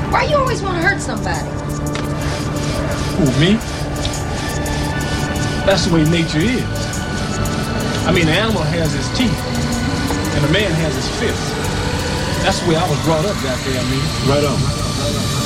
Why you always want to hurt somebody? Who, me? That's the way nature is. I mean, the animal has his teeth, and the man has his fists. That's the way I was brought up, goddamn me. Right on.